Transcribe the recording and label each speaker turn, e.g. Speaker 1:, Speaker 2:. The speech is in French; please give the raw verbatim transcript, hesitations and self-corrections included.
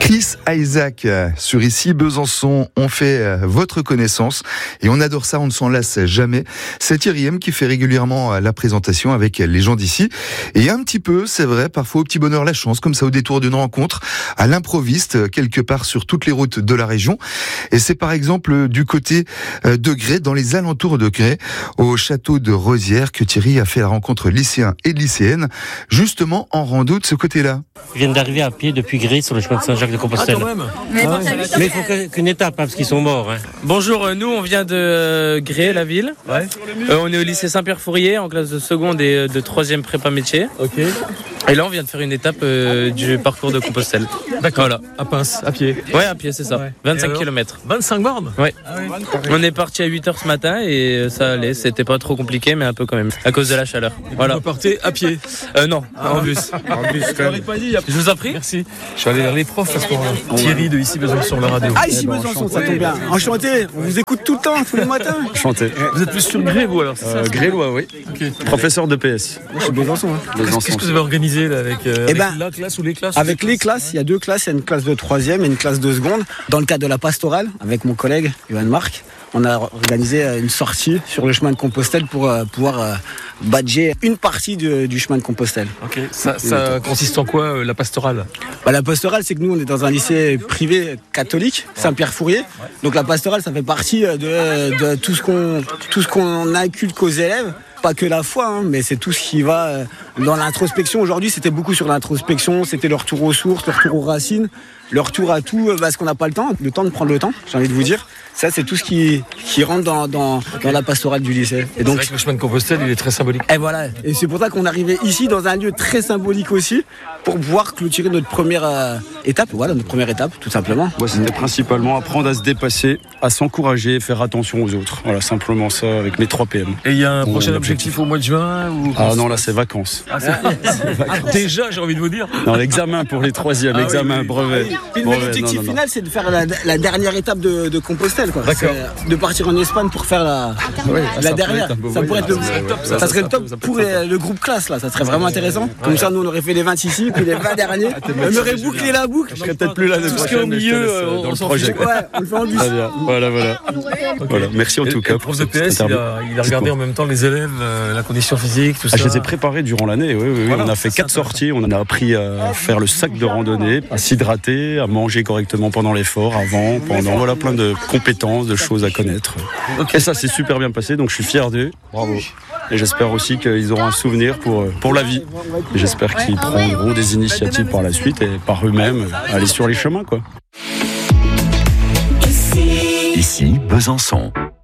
Speaker 1: Chris Isaac sur Ici Besançon, on fait votre connaissance et on adore ça, on ne s'en lasse jamais. C'est Thierry M qui fait régulièrement la présentation avec les gens d'ici. Et un petit peu, c'est vrai, parfois au petit bonheur la chance, comme ça au détour d'une rencontre, à l'improviste, quelque part sur toutes les routes de la région. Et c'est par exemple du côté de Grès, dans les alentours de Grès, au château de Rosières, que Thierry a fait la rencontre lycéens et lycéennes, justement en rando de ce côté-là.
Speaker 2: Je viens d'arriver à pied depuis Grès sur le chemin de Saint-Jacques-de-Compostelle.
Speaker 3: Ah, quand même.
Speaker 2: Mais il ah, ouais. faut qu'une étape, hein, parce qu'ils sont morts. Hein.
Speaker 3: Bonjour, nous on vient de Grès, la ville. Ouais. Euh, on est au lycée Saint-Pierre-Fourier, en classe de seconde et de troisième prépa métier. Ok. Et là on vient de faire une étape euh, du parcours de Compostelle.
Speaker 4: D'accord.
Speaker 3: Voilà.
Speaker 4: À Pince, à pied.
Speaker 3: Ouais, à pied, c'est ça. Ouais. vingt-cinq kilomètres.
Speaker 4: vingt-cinq bornes.
Speaker 3: Ouais. Ah oui. On est parti à huit heures ce matin et ça allait. C'était pas trop compliqué, mais un peu quand même. À cause de la chaleur.
Speaker 4: Et
Speaker 3: voilà.
Speaker 4: Vous partez à pied.
Speaker 3: Euh, non,
Speaker 4: ah,
Speaker 3: en bus.
Speaker 4: En bus, quand même.
Speaker 3: Je vous en prie.
Speaker 4: Merci. Je suis allé vers les profs parce qu'on Thierry de Ici Besançon sur la radio.
Speaker 5: Ah, Ici Besançon, ça tombe bien. Enchanté. On vous écoute tout le temps, tous les matins.
Speaker 6: Enchanté.
Speaker 4: Vous êtes plus sur Grès, vous alors
Speaker 6: euh, Grélois, oui. Okay. Professeur de P S.
Speaker 5: Moi, je suis Besançon. Hein.
Speaker 4: Besançon. Qu'est-ce que vous avez organisé là, avec, euh,
Speaker 5: eh
Speaker 4: avec
Speaker 5: ben,
Speaker 4: la classe ou les classes?
Speaker 5: Avec les classes, il y a deux classes. Il y a une classe de troisième et une classe de seconde. Dans le cadre de la pastorale, avec mon collègue Johan Marc, on a organisé une sortie sur le chemin de Compostelle pour euh, pouvoir euh, badger une partie du, du chemin de Compostelle.
Speaker 4: Ok. Ça, ça consiste en quoi, euh, la pastorale?
Speaker 5: Bah, la pastorale, c'est que nous, on est dans un lycée privé catholique, Saint-Pierre-Fourier. Donc la pastorale, ça fait partie de, de tout ce qu'on, tout ce qu'on inculque aux élèves. Pas que la foi, hein, mais c'est tout ce qui va dans l'introspection. Aujourd'hui, c'était beaucoup sur l'introspection, c'était le retour aux sources, le retour aux racines, le retour à tout, parce qu'on n'a pas le temps, le temps de prendre le temps, j'ai envie de vous dire. Ça, c'est tout ce qui, qui rentre dans, dans, dans la pastorale du lycée. Et donc,
Speaker 4: c'est vrai que le chemin de Compostelle, il est très symbolique.
Speaker 5: Et voilà. Et c'est pour ça qu'on arrivait ici, dans un lieu très symbolique aussi, pour pouvoir clôturer notre première euh, étape. Voilà, notre première étape, tout simplement.
Speaker 6: Ouais, c'était principalement apprendre à se dépasser, à s'encourager, faire attention aux autres. Voilà, simplement ça avec mes trois P M.
Speaker 4: Et il y a un bon, prochain objectif au mois de juin ou...
Speaker 6: Ah non, là, c'est vacances. Ah, c'est...
Speaker 4: c'est vacances. Déjà, j'ai envie de vous dire.
Speaker 6: Non, l'examen pour les troisièmes, ah, examen, oui, oui. brevet.
Speaker 5: Puis
Speaker 6: brevet,
Speaker 5: l'objectif
Speaker 6: non, non,
Speaker 5: final,
Speaker 6: non.
Speaker 5: c'est de faire la, la dernière étape de, de Compostelle, quoi.
Speaker 4: D'accord.
Speaker 5: C'est de partir en Espagne pour faire la,
Speaker 6: oui,
Speaker 5: la dernière. Ça pourrait être le, ça, ça serait le top pour les, le groupe classe, là. Ça serait vraiment intéressant. Comme ouais. ça, nous, on aurait fait les vingt ici, puis les vingt derniers. On aurait bouclé la boucle.
Speaker 6: Je serais peut-être plus là.
Speaker 4: Tout ce qui est au milieu, euh,
Speaker 6: dans le projet.
Speaker 5: Ouais, on le fait en bus.
Speaker 6: Voilà, voilà. Okay. Voilà. Merci en tout cas.
Speaker 4: Le prof de P S, il a, il a regardé en même temps les élèves, euh, la condition physique, tout ça.
Speaker 6: Ah, je les ai préparés durant l'année. Oui, oui, oui. Voilà, on a fait quatre sorties. On en a appris à faire le sac de randonnée, à s'hydrater, à manger correctement pendant l'effort, avant, pendant. Voilà, plein de compétences, de choses à connaître. Okay. Et ça s'est super bien passé, donc je suis fier d'eux. Bravo. Et j'espère aussi qu'ils auront un souvenir pour, pour la vie. Et j'espère qu'ils prendront des initiatives par la suite et par eux-mêmes aller sur les chemins, quoi.
Speaker 7: Ici, Besançon.